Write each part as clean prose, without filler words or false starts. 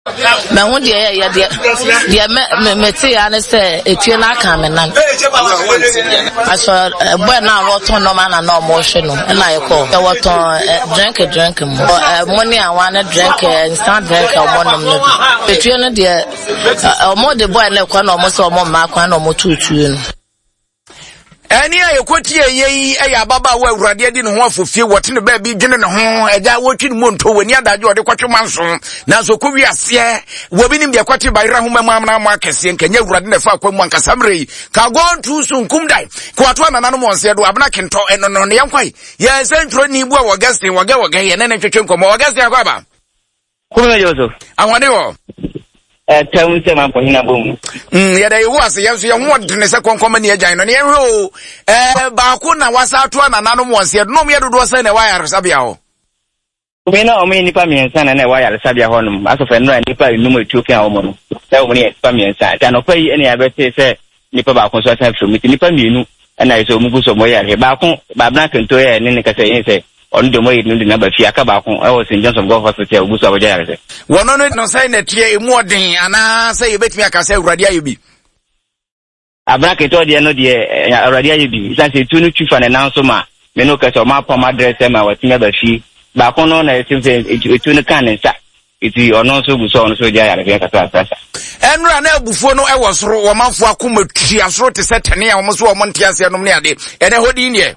Na hu de me te ya ne say etue na aka me nan aso boy na roton no man na mo hwe no na ye ko e woton drink mo money and one drink instant drink o mo no etue no de o mo de boy na kwa na o mo so mo ma kwa na o mo tutu no Any ayekoti eyi ayababa wa awurade adi ne ho afofie wote ne ba bi dwene ne ho eja wotwi ne monto wani adage ode kwatwe manso na so ko wiase wo bi nim de kwatwe bayra ho mamamna mo akese nkanya awurade ne fa akwamu ankasamre ka go ntu so nkum dai ko ato anana no monse do abna kento eno no ne yankwai ye sentro ni bu Augustin waga ye ne twetwe nkomo Augustin akwaba ko me yoso anwane wo tawun se man ko hina bom ya dai wase yanso ye ho de ne se konkoma ne agyan no ne hwe ba ko na wasa to anana no monse do no me dodo se ne wire sabia ho me na o me nipa miensa na wire sabia ho no asofa no nipa enum Ethiopia o mo no se o me nipa miensa ta no pa yi ene abete se nipa ba ko so ta from nipa mienu na iso mu bu so mo ya he ba ko ba bna kento ye ne ka se yin se on do mo yi no de na ba fi aka ba ko e wo St. John's of God Hospital obu so aboja ya se wono no say na tie emu odin ana say yebetimi aka say urade ayebi abna kento de no de urade ayebi isa se tu no twifa na nanso ma me no ka so ma pom address ma watimi ba fi ba ko no na etu no kan nsa iti ono so bu so ono so dia ya re ka ta enra na abufuo no e wo soro wo manfo akoma tui asoro te setene a wo so wo monte ase no ne ade ene hodi ne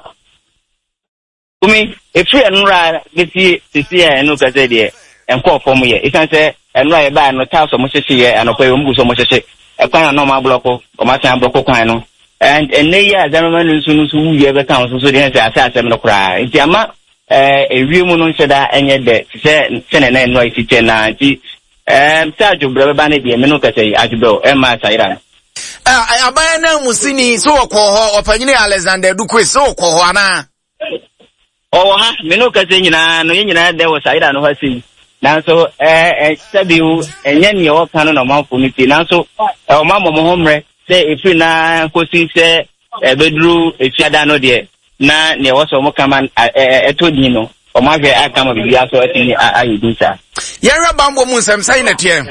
umi efri enra beti sisi ya enu ka se de enko fom ye isan se enra ye ba no ta so mo hyehyɛ ye anopa yo mbu so mo hyehyɛ ekwan no ma bloko o ma san bloko kwan no and ene ya zanoma no nsu wu ye be kan so de se asem no kra nti ama ewie mu no nhyeda enye de se ne na enu ifite na nti sa adwobra ba na de me no ka se adwobra e ma saira aban na musini so wo ho opanyini Alexander Dukwe so wo ho ana ha me no ka se nyina no nyina de wo saira no ha si nanso sabiu enye ne wo kan no manfo mi ti nanso o ma mo homre se efi na kosi se bedru efiada no de na ne wo so mo kama etodi no o ma hwe aka ma bibia so atini ayidinsa yenra bambo mu nsem sai na tie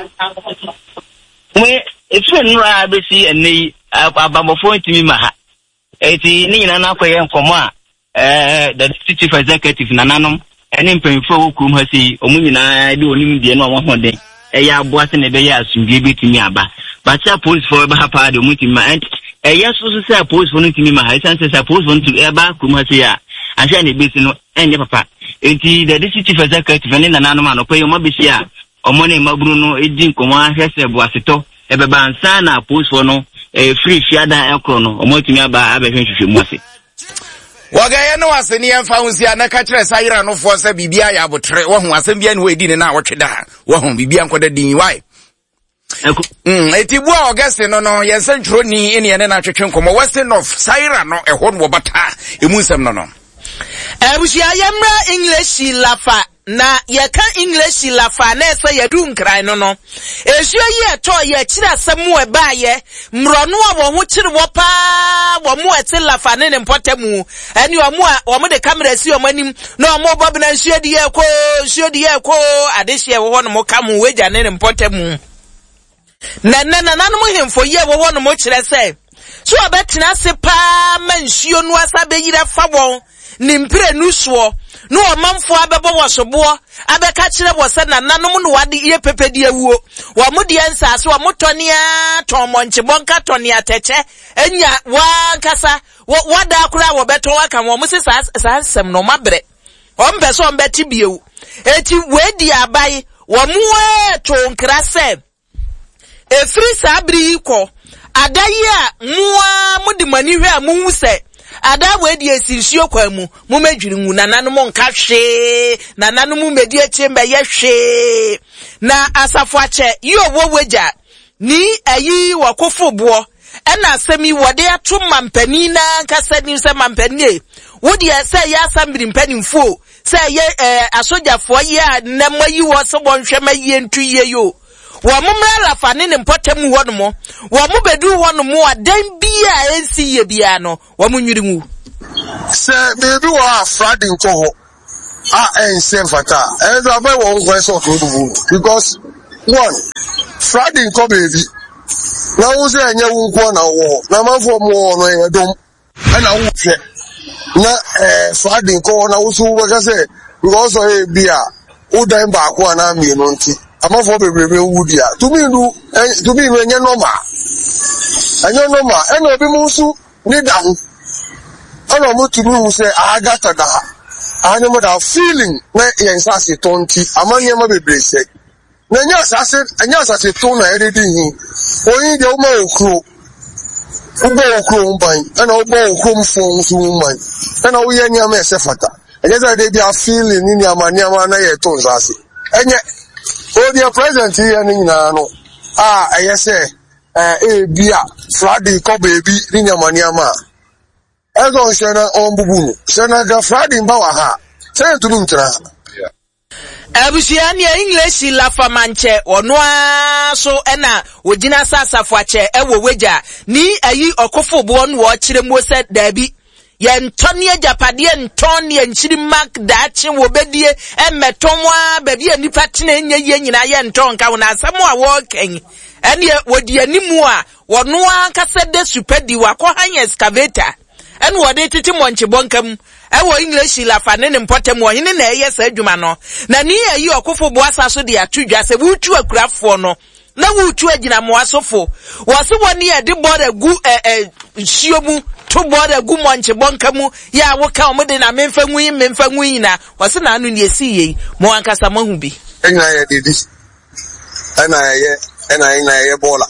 we efi nra besi eni abamofo ntimi ma ha eti ni nyina na akoye nkomo a the chief executive nananom eni mpemfo wokum ha si omu nyina de onim die no omo hode ya aboase ne be ya asumdie betimi aba bacha police for ba pa de omu timi ma yes so say police for ntimi ma ha sense say police for ntimi eba kum ha si ya ahia ne besi no enye papa enti the chief executive ne nananom anopa yo mabesi a omo ne maburu no edi nkomo ahwese boaseto ebeba ansa na police for no free fiada ekro no omo timi aba abehwehwehwe mu ase wagaye no aseni emfa hunsia na ka kire sayira no fo se bibia ya botre wo hu asem bia ne we di ne na wotweda wo hu bibia nkoda din why etibu Augustin no yense ntwoni ene ne na twetwe nkomo western of sayira no eho no bata emunsem no ebusia yemra English lafa na yeka English lafa na ese yadu nkran no esuo yi eto ye kire asemu e baaye mrono wo ho kire wo pa wo mo ete lafa ne mpotemu eni wo mo de camera si o manim na mo bob na nsuo de ye ko adehye wo no mo kam weja ne mpotemu na mo hemfo ye wo no mo kire se so obetina se pa mansuo no asabe yira fa won nimpre nusuo no omanfo abebo wosobo abeka kire wo se nananom no wade ye pepedi awuo wo mode ensase wo motonia tomonche bonka tonia teche enya wankasa wada akura wo beto waka wo muse sasem no mabre ombe so mbeti biewu eti wedi abai wo muwe to nkrase efri sabri ko adayi a muwa mudi mani hwe a muhu se ada wedi esisuo kwamu mu medwiri ngu nananom nka hwe nananom medi echembe ye hwe na asafo ache yo woweja ni ayi wakofobo ena asemi wode ato mampani na nkasa ni se mampani wodi ese ya asambiri mpanimfo se ye asojafo ye namayi wo se bonhwe mayi ntuye yo wa mumra lafa ne mpotemu honomo wa mubedu honomo adan bia ensi ye bia no wa munwiri ngu se bebi wa Friday nko ho ense fata ezo abai wo nko eso to do because one Friday come baby na wo say anya wo nko na wo na manfo mo no e dom na wo hwe na Friday ko na wo so wo ka say because e bia wo dan ba ko na mi no nti amanfo bebrebe wu dia to me anya normal ena obi mu so ni da ho ana mo to me say agata da anya mo da feeling na yen sase tonti amanye ma bebrebe say na nya sase to na eredi hin oyin de o ma okro mban ana o bo okro mfo so mban ana o ye nya ma esefata enye say dey dia feeling ni amanya na ye to sase enye o dia present here ni na no eye say bia Friday ko baby ni amanya ma ezo shena on bubu shena ga Friday ba wa ha say to dum tra Abusiani English lafa manche onwa so ena ogina sasafo ache ewo weja ni ayi okofo bo no wo kire mo se dabi ye ntoni ajapade ntoni enchiri mark dachi wo bedie emetomwa baby anipa tena enye nyina ye ntonka wo na asamo a wo ken ene wodi animu a wono ankasa de supedi wakọ hanya excavator ene wode titi monche bonkam ewo English lafa ne mpotem wo hene na eye sa adwuma no na ni ayi okofo bo asaso de atudwa se wutu akurafo no na wutu agina mo asofo wo se woni e de board agu hiomu to board agu monche bonkamu ya wo ka o de na memfa nwi na wo se na anu ne esiye mo ankasa mahu bi enya ye dedi ena ye bola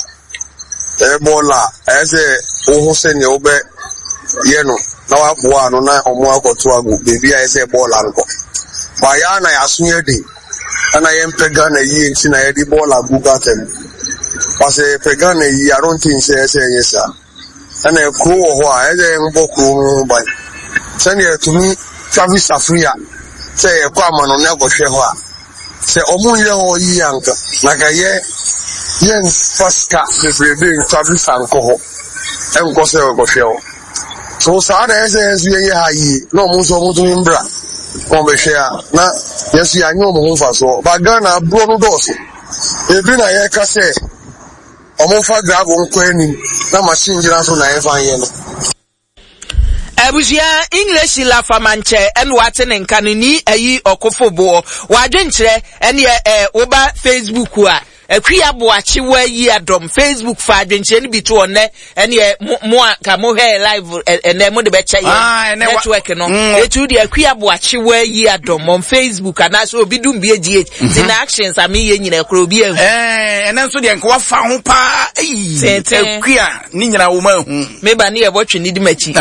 ese wo se ne obe ye no na wa bo anu na omo akoto agu baby ese bola nko ba ya na ya sunye de ana ye mpega na yi nti na ye di bola agu gatem pase pega na yi I don't think say yes ana kro ho a ese mbo kro ba se ne to me Travis Africa say e kwa mano na go hwe ho a se omo ye ho yi anka na ka ye yen faska bebrebe Travis anko ho enko se go hwe ho so sa da ese ye ha yi no mo so mo to mbra ko be hwe na yesu ya nyo mo ho fa so ba Ghana bro no do so ebi na ye ka se omo fa grab nko ani na machine jira so na ye fa ye no Abusia English lafa manche enu watene nkanu ni ayi okofo bo wadwenkyere ene oba Facebook a akua bo achiwa yi adom Facebook fa adwenkyere ni bitu onne ene mo ka mo he live ene mo de be che network no etu de akua bo achiwa yi adom on Facebook ana so obi dum bi agi tin actions ami ye nyina kro bi ehu ene so de nka wa fa ho pa akua ni nyina wo ma hu meba ne ye botwe ni di machi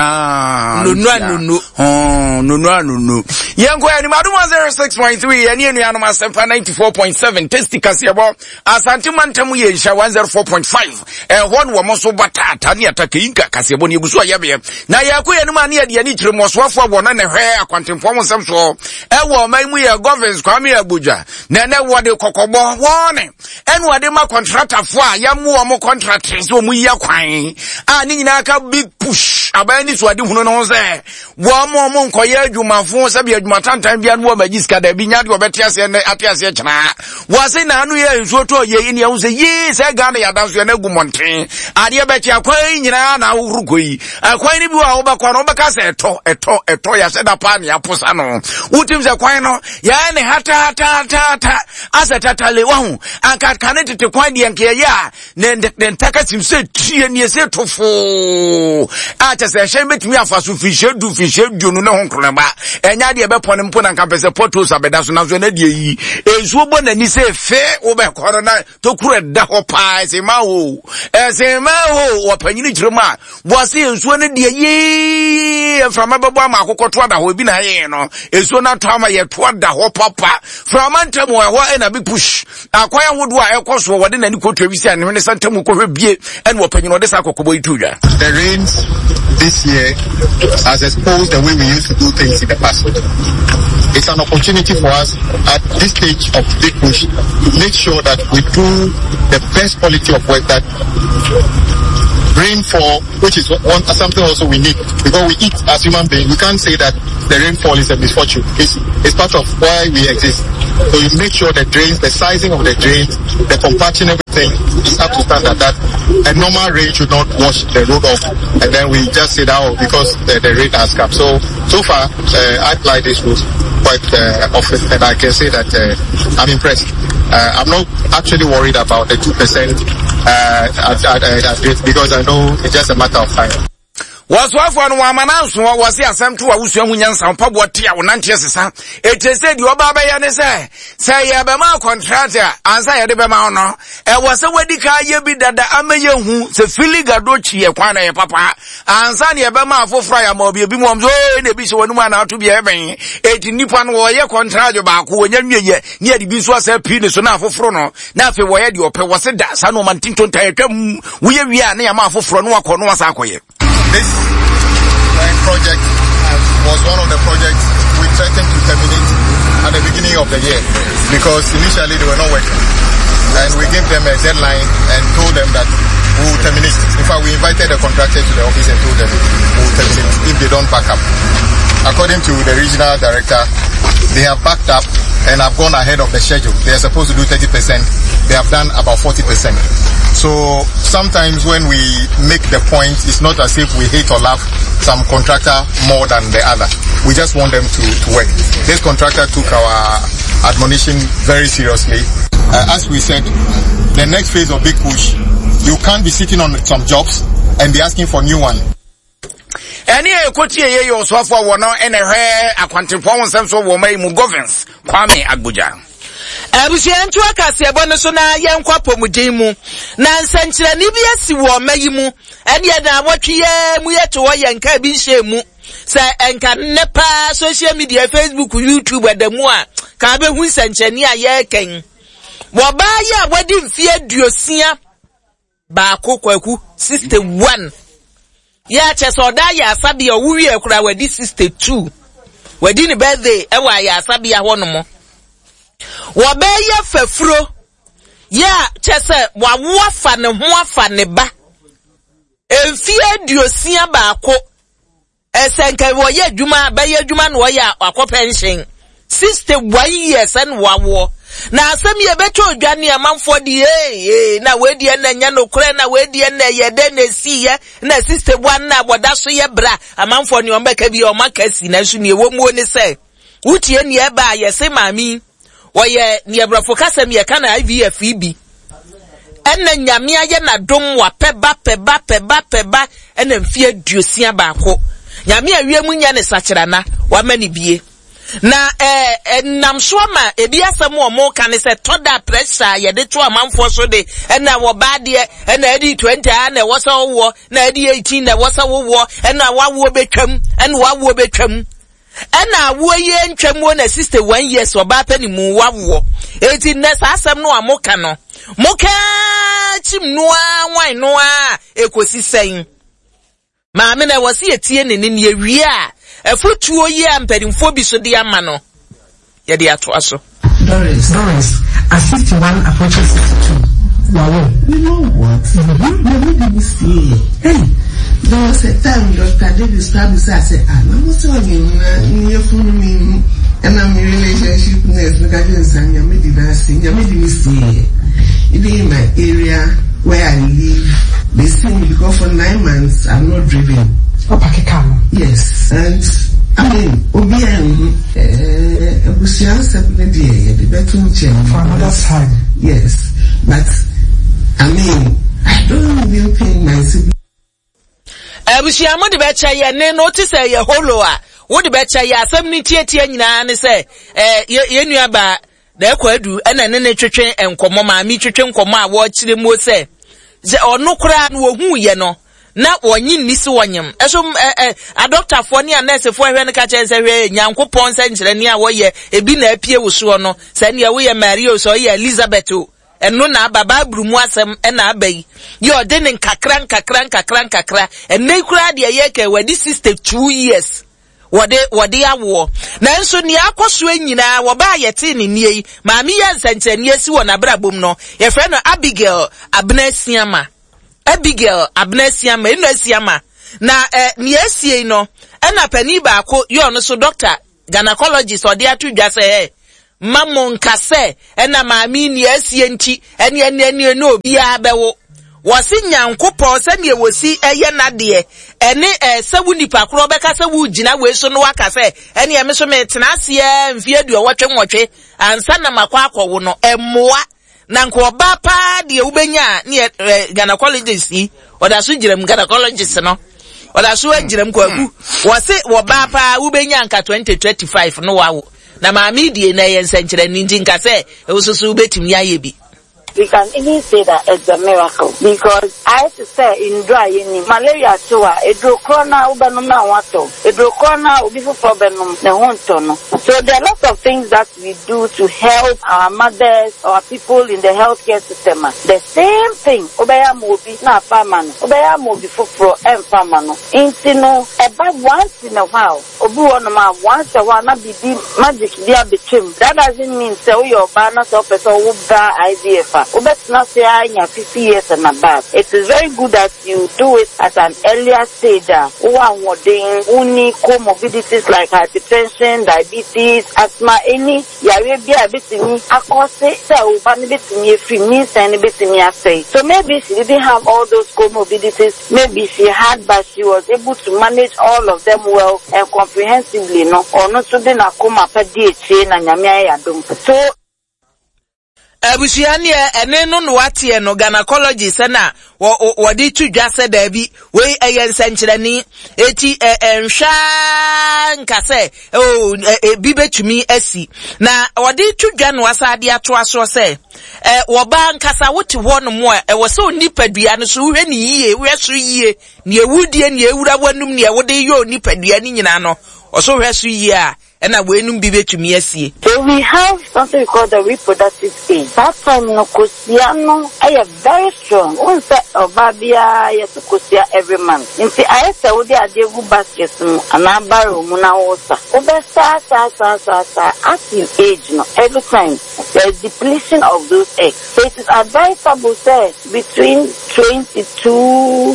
no yenko ya ni madum 106.3 ene enu anoma 94.7 testicas yebo asante mantamu ye nsha 104.5 hon wo mo so batata ne ataka yinka kasebo ne ebuso ayabe na yakọ ya ni ma ne ya ni kire mo so afọ bo na ne hwe akwantemfo mo nsem so ewo man mu ye governance kwame abuja na ne wo de kokogbo wone enu ade ma contractor fo a ya mu mo contractors o mu ya kwan a ni nyina aka big push aban ni so ade hunu no se wo mo nkoye adwumafo se bi adwumatantan bia no ma giska da bi nya de obete ase ne ate ase kyena wo se na anu ye nso to ye ni ya se ye se Ghana ya danso na gumonten ade be kya kwan nyina na wurukoyi akwan ni bi wa wo ba kwa no be ka se eto ya se da pa ne aposa no utim se kwan no ya ne hata asetatale wa hu anka kane tete kwan de nke ya ne ntaka sim se tie ne se tofo a cha se hye betimi afaso fishe du no ne ho kreba enya de be pone mpo na nka pese potos abeda so na so na de yi ensuo bo na ni se fe wo be koro na to kure da ho pa se ma ho wo panyini kirema bo se ensuo ne de yi frama bebo ama akokoto da ho bi na ye no ensuo na to ama ye to da ho papa frama ntamu ho na bi push akwaya hodo a ekoso wo de na ni kotwa wi se ane ne santamu ko hwe bie ene wo panyino de sa kokobo itudwa. The rains this year has exposed the way we used to do things in the past. It's an opportunity for us at this stage of Big Push to make sure that we do the best quality of work that rainfall, which is something also we need, because we eat as human beings. We can't say that the rainfall is a misfortune. It's part of why we exist. So you make sure the drains, the sizing of the drains, the compaction, everything is up to standard. That a normal rain should not wash the road off, and then we just say that because the rain has come. So far, I apply this rule quite often, and I can say that I'm impressed. I'm not actually worried about the 2% because I know it's just a matter of time. Was one mananso was the assembly to Awusuahunya and Pabotia or Nanchesa. It is said your Baba Yanese say Yabama contractor and say Bema. It was a wedding car yebi that the Amayahu, the Filiga Dochi, a Quana Papa, and Sanya Bama for Fryer Mobi, Bimom, in the Bishop one out to be having 18 Nippon warrior contractor back who near the Biswas penis on for Frono. Now for where your pay was a das, I know Mantinton Takum, we are near Mafo Frono Cornoa Sakoye. This project was one of the projects we threatened to terminate at the beginning of the year because initially they were not working. And we gave them a deadline and told them that we will terminate. In fact, we invited the contractor to the office and told them we will terminate if they don't back up. According to the regional director, they have backed up and have gone ahead of the schedule. They are supposed to do 30%. They have done about 40%. So sometimes when we make the point, it's not as if we hate or love some contractor more than the other. We just want them to work. This contractor took our admonition very seriously. As we said, the next phase of Big Push, you can't be sitting on some jobs and be asking for new one. Any equity you so for one and a hair a quantiform sense of woman governance, Kwame Agbuja. Abusiantu akase ebono so na yenkwa pomudemu na nsankyira ni bia si wo mayimu ene na awotwe mu yeto wo yenka bi nhemu se enka nepa social media Facebook YouTube adamu a ka be hu nsankyani a yeken wo ba ya wadi mfie duosia ba kokwaku 61 ya cheso da ya asabi owuwi ekura wadi 62 wadi ni birthday ewa ya asabi ya honomo wabeye fefuro ya chese wawoafa ne ho afa ne ba emfie duosia baako esenka wo ye adwuma beye adwuma no ya akọ pension 61 years and wawo na asem ye beto odwane amanfo di na wedi na nya no kure na wedi na yede na siye na 61 na aboda so ye bra amanfo ni ombeka bi o makasi na so ne ewo mu oni se utie ne eba yese mami oye niebrafo kasem ye kana IVFB enne nyame aye na dom wa peba enne mfie duosia baako nyame awie mu nya ne sakyerana wa mani bie na namso ma ebi asem o mo kan se toda pressure ye de to amanfo so de ena wo ba de ena edi 20 na wo sa wo na edi 18 na wo sa wo ena wawo betwam ena wawo betwam ena wo ye ntwam na 61 years oba pa ni mu wawo eti na asem no amoka no moka chim no wan no a ekosi sen maame na wo se etie ne ne ewie a efutuo yi amperimfo bi so de ama no ye de ato aso Doris at 61 approaching 62. Wow, you know what? You didn't see. Hey, there was a time Dr. Davis Travis said, I'm not saying you phone me and I'm in relationship with and you made me see. In my area where I live, they see me because for 9 months I'm not driven. Yes, and I mean, for another time. Yes, but I mean, I don't even think my siblings. Abusiamo de becha ye ne notice ye holo a wo de becha ye asem ni tietie nyina ne se ye nuaba da ekwadu ena ne twetwe enkomo ma mi twetwe nkomo a wo kire mo se ono kura no hu ye no na wonyi nisi wonyem eso a doctor fo ne a nurse fo hwe ne ka che se hwe nyankopon se nkyere ne a wo ye ebi na apie wuso no se ne wo ye Maria so ye Elizabeth o eno na baba brumu asem na abai yo de ne kakran enne kura de ye ke wadi 62 years wode awo na nso ni akoso anyina wo ba yete ne nie maami ye nsankyani esi wo na brabom no ye fre no Abigail Abnesiama eno asiama na ni esie no ena pani baako ye ono so doctor gynecologist odi atudwa se mamon kase ena maami ni asie nti ene no obi abewo wasi nyankopo se ne wosi eye nade ene sewu nipa kro beka sewu gina we so no waka se ene eme so metena asie mfie du nwotwe ansa na makwa akwo no emmoa na nko oba pa de ubenya ne gynecologist yi oda so girem gynecologist no oda so agirem kwagu wasi oba pa ubenya nka 2025 no wawo na maami die na yensenkyere ninti nka se ewososo ubetimi ayebi. We can even say that it's a miracle because I have to say in dry malaria too, corona ubanuma wato, corona ubifu problem na hontono. So there are lots of things that we do to help our mothers or people in the healthcare system. The same thing, obaya mobi na famano, obaya mobi fufro and famano. Intino about once in a while, obu onoma once a while na bibi magic dia bichim. That doesn't mean say your banner so person ubda IVF. But not say 50 years and above. It is very good that you do it at an earlier stage. Only comorbidities like hypertension, diabetes, asthma, any yarabia bitini akose say free means and say. So maybe she didn't have all those comorbidities. Maybe she had, but she was able to manage all of them well and comprehensively. No, or not so then akoma pa DHA na nyamia ya dum. So abusiani ene no watie no gynecologist na wodi tudwa se da bi we eyensenkyerani eti enhwa nkase bi betumi asi na wodi tudwa no asade ato aso se woba nkasa wote ho no mo wo se onipadua no so hwe ni yie hwe so yie ne ewudie ne ewura wanum ne wode ye onipadua ni nyina no oso hwe so yie a and I will be able to me see. So we have something we call the reproductive age. That time no kusiano I am very strong. Once obabia yes kusia every month. Inti I say odi adegu basket no anabaro muna osa. Obesa sa as you age no every time there is depletion of those eggs. So it is advisable say between 22,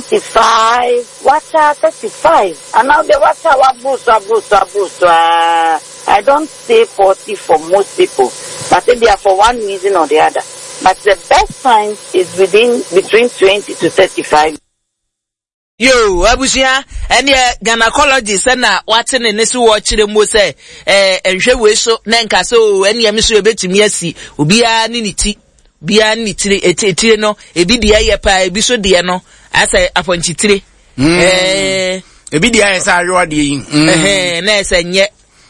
25, watcha 35. And now the watcha wabusa. I don't say 40 for most people, but they are for one reason or the other. But the best time is between 20 to 35. Yo, abusia, any gynecologist na watching in this watch the mo say, enhwe we so na nka so any emiso ebetimi asi, obia ni niti, bia ni tire etire no, ebi de aye pa, ebi so de no, asa aponchitire. Ebi de aye sa ayo de yin. Na esa nye.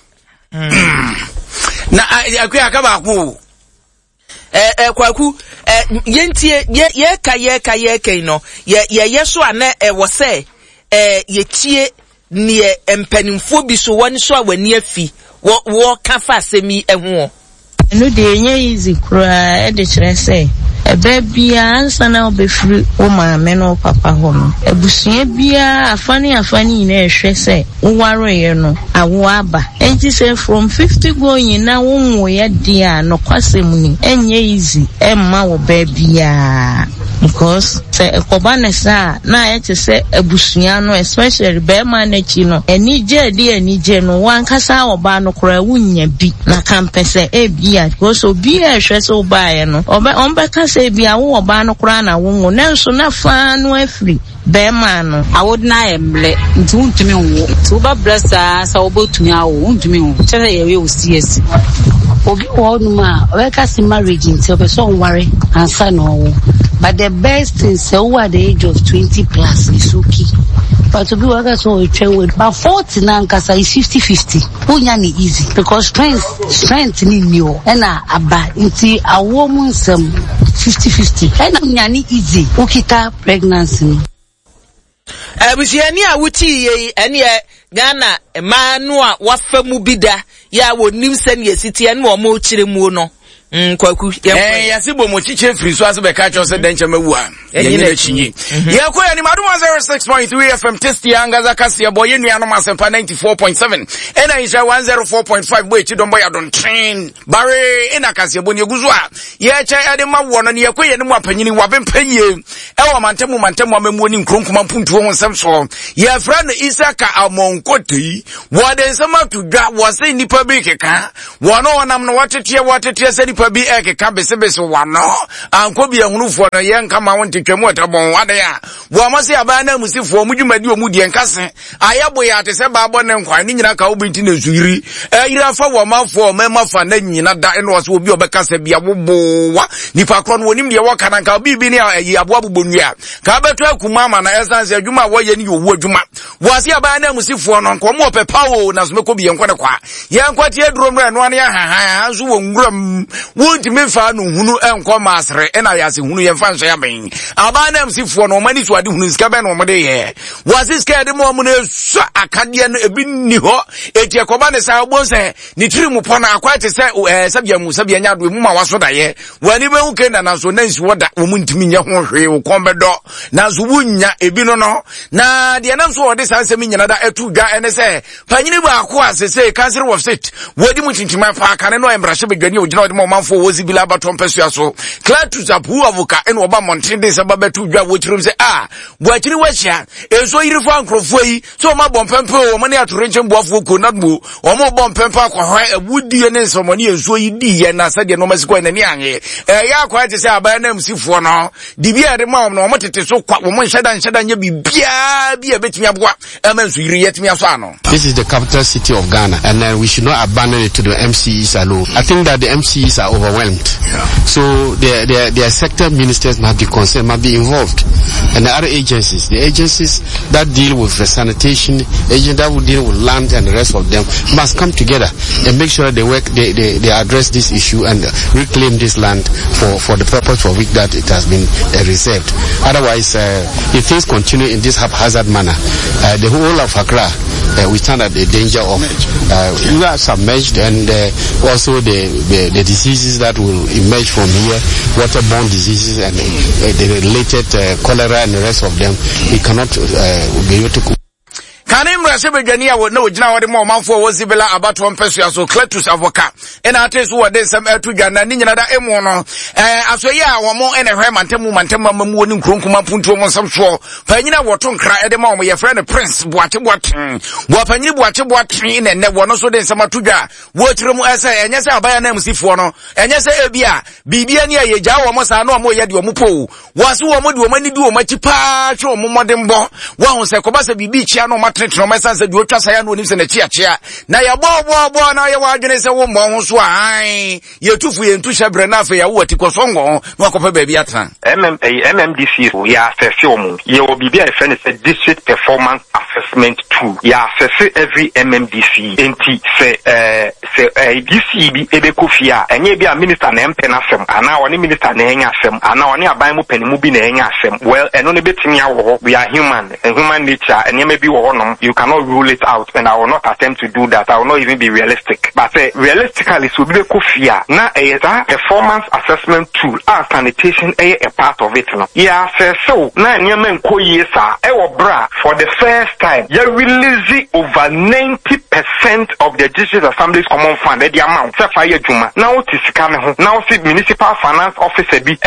Na akwa ka ba ku kwaku yentie ye kai no ye so ana wo se ye tie ne empanimfo bi so woni so awani afi wo kafa asemi eho no de enye easy kura e de kire se ebe bia ansa na obefiri o maame no papa ho no ebusua bia afani na ehwe se woware no awo aba enti se from 50 going na wonwo ye dia no kwasem ni enye easy emma wo ba bia because se ekobanesa na yete se ebusua no especially be ma na chi no enije no wankasa oba no kora wunya bi na kampese bia because obi ehwe se oba ye no ombe kasa bia wo oba no kora na wonwo na nso na fa no afri be ma no awodna emble nti untumi wo ti oba blessa sa obotumi awo untumi wo chere ye we CS obi wo no ma we kasa marriage nti obeso onware ansa no wo. But the best is over the age of 20 plus is okay. But to be workers so with about 40 now is 50-50. Unyani easy because strength ni new and aba inti a woman some 50-50. And unyani easy. Ukita pregnancy. Abusiani awuti ye ene Ghana manua wafa mu bida ya wo nim sene yesiti ene wo mo kire mu no kwaku yasi bo mo chiche free so ase be ka cho se denche mawu a yenye chinyi ye ko ya ni maduma 06.3 FM testi angaza kasi ya boye nua no masempa 94.7 ena isha 104.5 boy chi dombo ya don train bare ena kasi ya boni eguzu a ye cha ya de mawo no ye ko ye ni mu apanyini wa bempanye e wo mantemu amemu ni nkronkoma mpuntuo ho nsem so ye fra no Isaka Amonkoti wo de nsema to dwa wo se nipa bi keka wo no wonam no watetie se nipa bi ekeka besebese wano anko bi ehunufo no ye nka ma wonte twam watabon wade ya wo amase aba na musifo omudwumadi omudie nkase ayabo ya te se baabo ne nkwan ni nyina ka obinti na zuiri yira fa wo mafo memafa na nyina da eno wase obi obekasa bia bobowa nipa kro no wonim de wo kana ka bibi ne ayi aboa bobonua ka beto akuma ama na esanse adwuma wo ye ni owu adwuma wase aba na musifo no nko mo opepa wo na so meko bi yenkwa ne kwa yenkwati aduro mra no ane ha anso wo nguram wonti mefa no hunu enko masre ena yase hunu yemfa nso ya ben aba na musifo no mani so ade hunu sika be no mo de ye wase sika de mo ne so akade no ebi ni ho eti ekoba ne sa obonse ni tiri mu pona akwate se sabia nya do mu ma waso da ye wani be hu kenda na so nansi woda wo mu ntimi nya ho hwe wo kombedo na so wunya ebi no na de nam so wode sansemi nyina da etu dwa ene se panyini ba ko asese council of state wodi mu tintima fa aka ne no embrahye bedwani ogina wodi mo manfo wozi bila baton pesua so Clatus apu avoka ene oba montin de se ba betu dwa wo chirum se bo akiri wahia enso yirifo ankrofo yi so ma bompempe o mo ne atorenche mboafo ko nadbo o mo bompempe akwa awudie ne nsomoni enso yi di ye na sade no masiko na ni anye ya akwa te se aba na msifo no dibia de ma no mo tete so kwa mo nhyada nya bibia bia betimi aboa amanso yiri yetimi aso ano. This is the capital city of Ghana, and we should not abandon it to the MCEs alone. I think that the MCEs are overwhelmed. So their sector ministers must be concerned, must be involved. And the other agencies, the agencies that deal with the sanitation, agents that will deal with land and the rest of them must come together and make sure they address this issue and reclaim this land for the purpose for which that it has been reserved. Otherwise, if things continue in this haphazard manner, the whole of Accra, we stand at the danger of we are submerged, and also the diseases that will emerge from here, waterborne diseases and the related cholera and the rest of them, we cannot be able to. Kanim Rasebedwani a no gina wode mo manfo wozibela abato mpesua so Clatus avoka ena atesu wode nsem atudwa na ni nyina da emu no asoye a wo mo ene hwe mantemu amamu woni nkronkoma puntuo mo nsem so panyina woto nkra ede ma wo ye friend Prince Boache wo panyini Boache ne wono so de nsem atudwa wo tiremu ese enye se abaya na msifo no enye se ebia bibia ni ayeja wo mo sa no mo ye de wo po wo so wo mo de wo mani di wo machi pa twa wo modembo wo ho se ko ba se bibi chia no no mesanse du otwa saya no nimse na chia na ya bo na ya wadwene se wo mo ho so ai ye tufu ye ntu hyebre na afa ya wo atikosongo no akopa ba bi atan MMDC ya assess omu ye obi bia e say district performance assessment tool ya assess every MMDC enti se DC bi ebe kofia enye bia minister na MP na asem ana woni minister na enya asem ana woni aban mu panimu bi na enya asem well eno ne betimi awo we are human nature enye me bi wo no. You cannot rule it out, and I will not attempt to do that. I will not even be realistic. But realistically, so be kofia na a performance assessment tool as sanitation a part of it. No, yeah, so na nyemen ko yesa bra for the first time. You release over 90% of the district assembly's common fund. The amount se fire juma. Now it is coming. Now see municipal finance officer be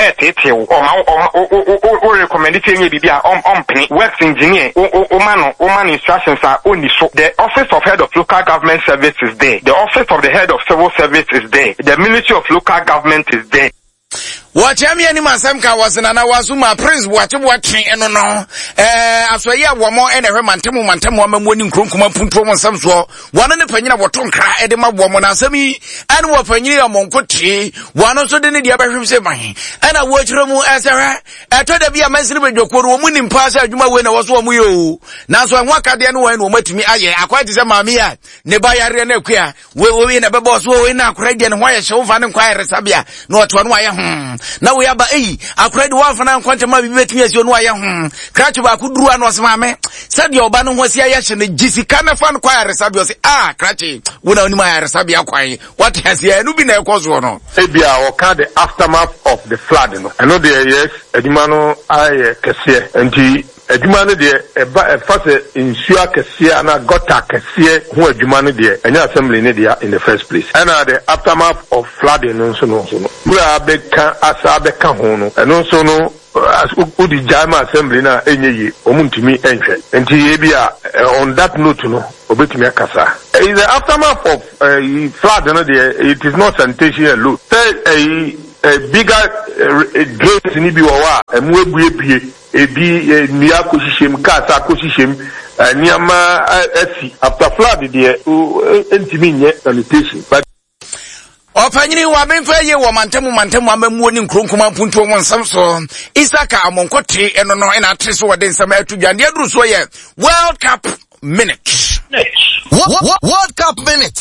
or recommend it any be works engineer man instructions are only so. The Office of Head of Local Government Service is there. The Office of the Head of Civil Service is there. The Ministry of Local Government is there. Wachami ani masamka wasina na wasuma Prince Boache eno no asoye awomo ene hwe mantemu amamu ni nkronkoma puntuo mo samso wana ne panyina woto nkra ede mabomo na asami ane wo panyini amonkoti wana so de ne dia behwem se ban ana wo kyerɛ mu ɛsɛhɛ ɛtɔ da bia mansini bedwokoro wo mu nimpa asa adwuma we na wo so mu yo na so enwa kade ne wo ene wo matumi aye akwa te se maami a ne ba yare na akua we na bebo so we na akora de ne ho aye hyew fa ne kwa resabia na oto no aye na we aba akura de wa fana nkwante ma bibi betimi asio no aye krachi ba kuduru ano osema me said your oba no ho sia ye hye ne jisika na fa no kwa yaresabi o se krachi wo na oni ma yaresabi akwan what has here no bi na ekozo no ebia o ka the aftermath of the flood no I know there yes adwuma no aye kese enti adwuma no de fase insua kese na gota kese ho adwuma no de enya assembly ne de in the first place and the aftermath of flooding no so no bura beka asa beka ho no eno so no udi jama assembly na enyeyi omuntimi enhwe enti ebia on that note no obetimi akasa in the aftermath of flood no de it is not sanitation alone say a bigger drains ni bi wo wa emu ebuebie ebi nia koshishem kasa koshishem niama esi after flood de entimi nye sanitation but Opanyini wa memfa ye wo mantemu amamuo ni nkronkoma mpuntu wo nsam so Isaka amonkote eno no ena atreso wo de nsam atudwande aduru so ye World Cup minute. World Cup minute.